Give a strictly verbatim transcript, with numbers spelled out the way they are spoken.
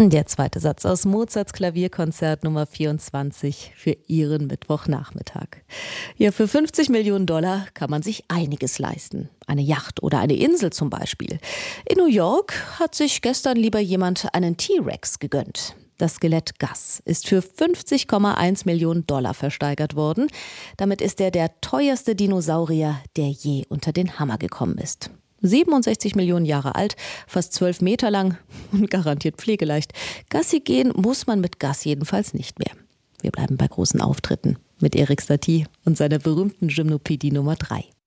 Der zweite Satz aus Mozarts Klavierkonzert Nummer vierundzwanzig für Ihren Mittwochnachmittag. Ja, für fünfzig Millionen Dollar kann man sich einiges leisten. Eine Yacht oder eine Insel zum Beispiel. In New York hat sich gestern lieber jemand einen T-Rex gegönnt. Das Skelett Gus ist für fünfzig Komma eins Millionen Dollar versteigert worden. Damit ist er der teuerste Dinosaurier, der je unter den Hammer gekommen ist. siebenundsechzig Millionen Jahre alt, fast zwölf Meter lang und garantiert pflegeleicht. Gassi gehen muss man mit Gus jedenfalls nicht mehr. Wir bleiben bei großen Auftritten mit Erik Satie und seiner berühmten Gymnopädie Nummer drei.